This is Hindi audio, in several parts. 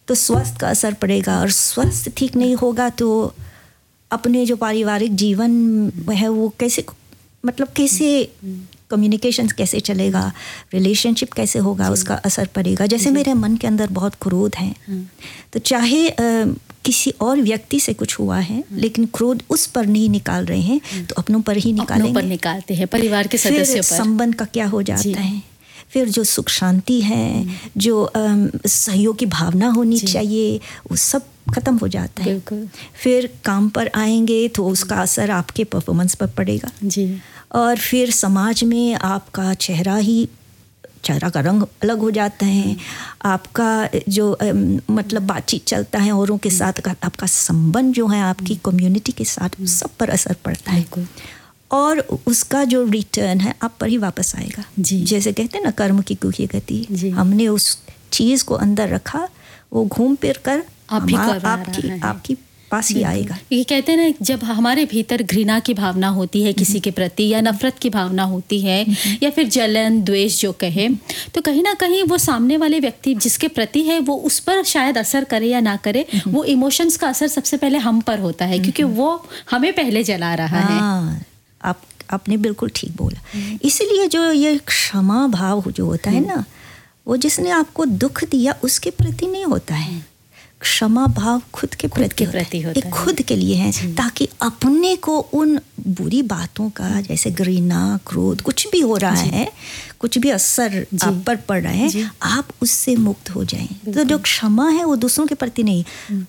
तो स्वास्थ्य का असर पड़ेगा, और स्वास्थ्य ठीक नहीं होगा तो अपने जो पारिवारिक जीवन है वो कैसे, मतलब कैसे कम्युनिकेशन कैसे चलेगा, रिलेशनशिप कैसे होगा, उसका असर पड़ेगा। जैसे मेरे मन के अंदर बहुत क्रोध है, तो चाहे किसी और व्यक्ति से कुछ हुआ है लेकिन क्रोध उस पर नहीं निकाल रहे हैं तो अपनों पर ही निकालेंगे, अपनों पर निकालते हैं, परिवार के सदस्यों पर। संबंध का क्या हो जाता है, फिर जो सुख शांति है, जो सहयोग की भावना होनी चाहिए, वो सब खत्म हो जाता है। फिर काम पर आएंगे तो उसका असर आपके परफॉर्मेंस पर पड़ेगा जी। और फिर समाज में आपका चेहरा का रंग अलग हो जाता है, आपका जो मतलब बातचीत चलता है औरों के साथ का, आपका संबंध जो है आपकी कम्युनिटी के साथ, सब पर असर पड़ता है और उसका जो रिटर्न है आप पर ही वापस आएगा। जैसे कहते हैं ना, कर्म की कुकी गति, हमने उस चीज़ को अंदर रखा, वो घूम फिर कर आपकी पास ही आएगा। ये कहते हैं ना, जब हमारे भीतर घृणा की भावना होती है किसी के प्रति, या नफरत की भावना होती है, या फिर जलन द्वेष जो कहे, तो कहीं ना कहीं वो सामने वाले व्यक्ति जिसके प्रति है वो उस पर शायद असर करे या ना करे, वो इमोशंस का असर सबसे पहले हम पर होता है, क्योंकि वो हमें पहले जला रहा है। आपने बिल्कुल ठीक बोला। इसीलिए जो ये क्षमा भाव जो होता है ना, वो जिसने आपको दुख दिया उसके प्रति नहीं होता है, क्षमा भाव खुद के प्रति होता है, खुद के लिए है, ताकि अपने को उन बुरी बातों का, जैसे घृणा क्रोध कुछ भी हो रहा है, कुछ भी असर आप पर पड़ रहा है, आप उससे मुक्त हो जाएं। तो जो क्षमा है वो दूसरों के प्रति नहीं।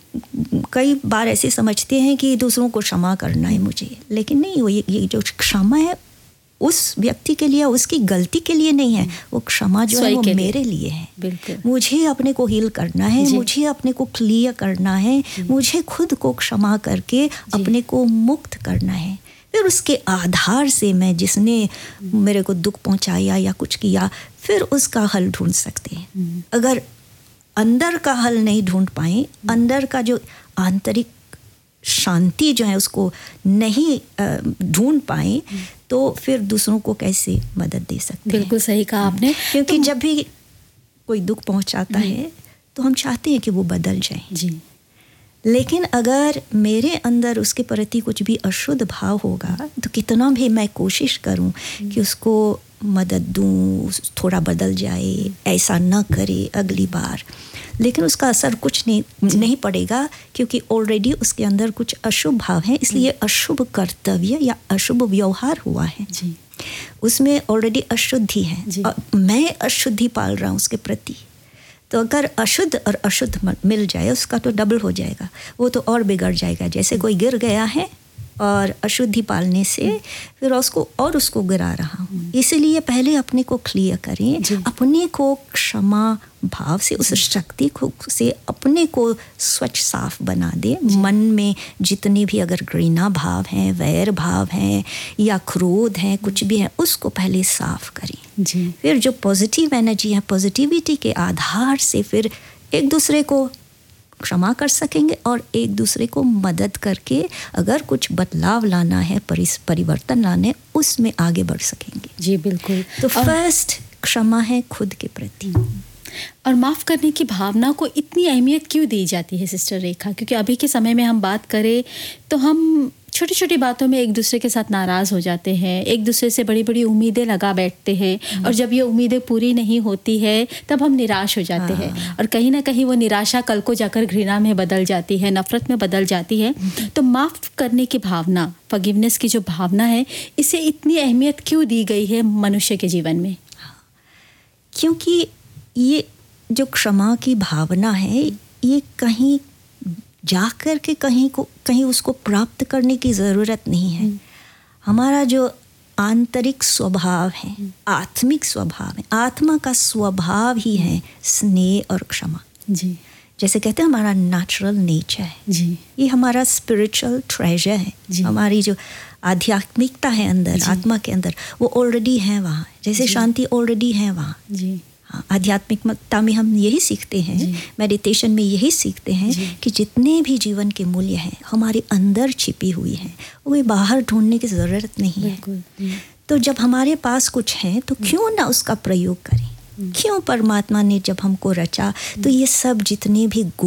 कई बार ऐसे समझते हैं कि दूसरों को क्षमा करना है मुझे, लेकिन नहीं, वो ये जो क्षमा है उस व्यक्ति के लिए, उसकी गलती के लिए नहीं है, वो क्षमा जो है वो मेरे लिए है। मुझे अपने को हील करना है, मुझे अपने को क्लियर करना है, मुझे खुद को क्षमा करके अपने को मुक्त करना है। फिर उसके आधार से मैं, जिसने मेरे को दुख पहुंचाया या कुछ किया, फिर उसका हल ढूंढ सकते हैं। अगर अंदर का हल नहीं ढूंढ पाए, अंदर का जो आंतरिक शांति जो है उसको नहीं ढूंढ पाए, तो फिर दूसरों को कैसे मदद दे सकते हैं। बिल्कुल सही कहा आपने, क्योंकि जब भी कोई दुख पहुंचाता है तो हम चाहते हैं कि वो बदल जाए, लेकिन अगर मेरे अंदर उसके प्रति कुछ भी अशुद्ध भाव होगा तो कितना भी मैं कोशिश करूं कि उसको मदद दूं, थोड़ा बदल जाए, ऐसा न करे अगली बार, लेकिन उसका असर कुछ नहीं पड़ेगा, क्योंकि ऑलरेडी उसके अंदर कुछ अशुभ भाव है, इसलिए अशुभ कर्तव्य या अशुभ व्यवहार हुआ है, उसमें ऑलरेडी अशुद्धि है, मैं अशुद्धि पाल रहा हूँ उसके प्रति। तो अगर अशुद्ध और अशुद्ध मिल जाए उसका तो डबल हो जाएगा, वो तो और बिगड़ जाएगा। जैसे कोई गिर गया है और अशुद्धि पालने से फिर उसको गिरा रहा हूँ। इसीलिए पहले अपने को क्लियर करें, अपने को क्षमा भाव से, उस शक्ति से अपने को स्वच्छ साफ बना दे। मन में जितने भी अगर घृणा भाव हैं, वैर भाव हैं या क्रोध है, कुछ भी है, उसको पहले साफ करें। फिर जो पॉजिटिव एनर्जी है, पॉजिटिविटी के आधार से फिर एक दूसरे को क्षमा कर सकेंगे और एक दूसरे को मदद करके अगर कुछ बदलाव लाना है, परिवर्तन लाने, उसमें आगे बढ़ सकेंगे। जी बिल्कुल। तो फर्स्ट क्षमा है खुद के प्रति। और माफ़ करने की भावना को इतनी अहमियत क्यों दी जाती है सिस्टर रेखा? क्योंकि अभी के समय में हम बात करें तो हम छोटी छोटी बातों में एक दूसरे के साथ नाराज़ हो जाते हैं, एक दूसरे से बड़ी बड़ी उम्मीदें लगा बैठते हैं, और जब ये उम्मीदें पूरी नहीं होती है तब हम निराश हो जाते हैं, और कहीं ना कहीं वो निराशा कल को जाकर घृणा में बदल जाती है, नफ़रत में बदल जाती है। तो माफ़ करने की भावना, फॉरगिवनेस की जो भावना है, इसे इतनी अहमियत क्यों दी गई है मनुष्य के जीवन में? क्योंकि ये जो क्षमा की भावना है, ये कहीं जाकर के कहीं उसको प्राप्त करने की ज़रूरत नहीं है। हमारा जो आंतरिक स्वभाव है, आत्मिक स्वभाव है, आत्मा का स्वभाव ही है स्नेह और क्षमा। जैसे कहते हैं हमारा नेचुरल नेचर है, ये हमारा स्पिरिचुअल ट्रेजर है, हमारी जो आध्यात्मिकता है अंदर, आत्मा के अंदर, वो ऑलरेडी है वहाँ। जैसे शांति ऑलरेडी है वहाँ। आध्यात्मिकता में हम यही सीखते हैं, मेडिटेशन में यही सीखते हैं कि जितने भी जीवन के मूल्य हैं हमारे अंदर छिपी हुई हैं, वो बाहर ढूंढने की ज़रूरत नहीं है। तो जब हमारे पास कुछ है तो क्यों ना उसका प्रयोग करें? क्यों परमात्मा ने जब हमको रचा तो ये सब जितने भी